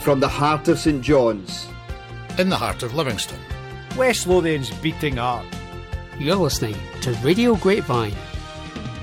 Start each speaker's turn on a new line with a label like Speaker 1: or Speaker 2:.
Speaker 1: From the heart of St John's,
Speaker 2: in the heart of Livingston,
Speaker 3: West Lothian's beating heart.
Speaker 4: You're listening to Radio Grapevine.